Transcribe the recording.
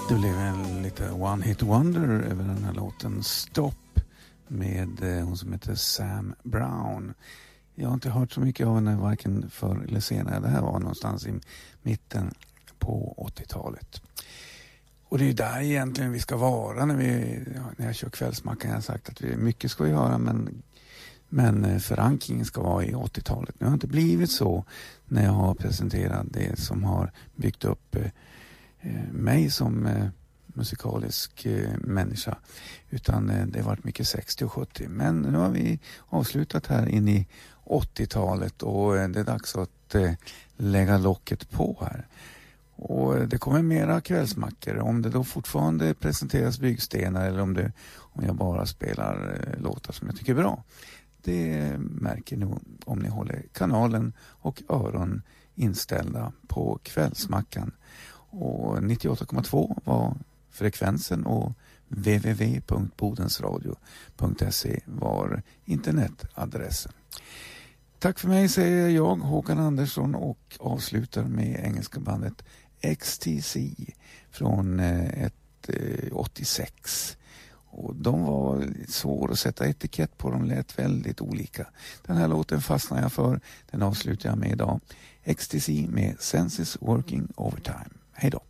Det blev en lite one-hit wonder över den här låten Stop med hon som heter Sam Brown. Jag har inte hört så mycket av henne varken förr eller senare. Det här var någonstans i mitten på 80-talet. Och det är där egentligen vi ska vara när jag kör kvällsmackan. Jag har sagt att mycket ska vi höra, men förankringen ska vara i 80-talet. Nu har det inte blivit så när jag har presenterat det som har byggt upp mig som musikalisk människa, utan det har varit mycket 60 och 70. Men nu har vi avslutat här in i 80-talet och det är dags att lägga locket på här. Och det kommer mera kvällsmackor. Om det då fortfarande presenteras byggstenar eller om jag bara spelar låtar som jag tycker är bra. Det märker ni om ni håller kanalen och öron inställda på kvällsmackan. Och 98,2 var frekvensen och www.bodensradio.se var internetadressen. Tack för mig, säger jag, Håkan Andersson, och avslutar med engelska bandet XTC från 86. Och de var svåra att sätta etikett på, de lät väldigt olika. Den här låten fastnar jag för, den avslutar jag med idag. XTC med Senses Working Overtime. Hej då!